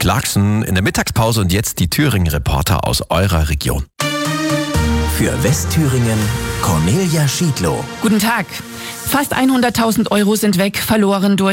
Clarkson in der Mittagspause und jetzt die Thüringen-Reporter aus eurer Region. Für Westthüringen Cornelia Schiedlow. Guten Tag. Fast 100.000 € sind weg, verloren durch